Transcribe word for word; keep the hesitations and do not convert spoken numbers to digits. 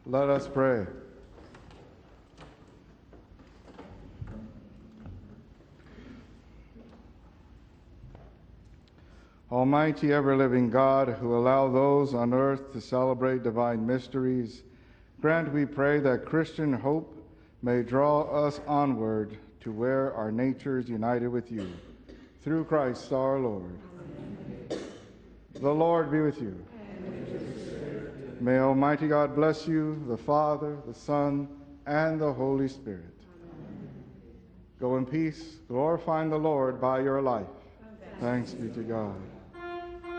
Let us pray. Almighty, ever-living God, who allow those on earth to celebrate divine mysteries, grant, we pray, that Christian hope may draw us onward to where our nature is united with you. Through Christ our Lord. Amen. The Lord be with you. And with your spirit. May Almighty God bless you, the Father, the Son, and the Holy Spirit. Amen. Go in peace, glorifying the Lord by your life. Thanks, Thanks be to God.